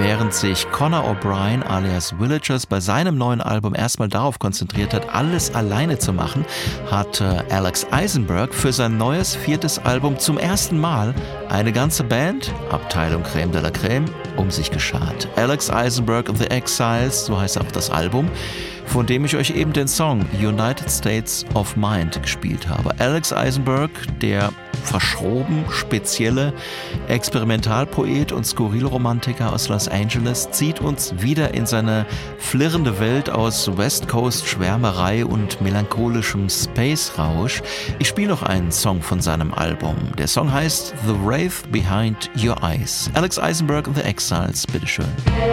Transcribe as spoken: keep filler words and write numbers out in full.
Während sich Conor O'Brien alias Villagers bei seinem neuen Album erstmal darauf konzentriert hat, alles alleine zu machen, hat Alex Eisenberg für sein neues viertes Album zum ersten Mal eine ganze Band, Abteilung Crème de la Crème, um sich geschart. Alex Eisenberg and the Exiles, so heißt auch das Album, von dem ich euch eben den Song United States of Mind gespielt habe. Alex Eisenberg, der verschroben spezielle Experimentalpoet und Skurrilromantiker aus Los Angeles, zieht uns wieder in seine flirrende Welt aus West Coast Schwärmerei und melancholischem Space-Rausch. Ich spiele noch einen Song von seinem Album. Der Song heißt The Wraith Behind Your Eyes. Alex Eisenberg and the Exiles, bitteschön.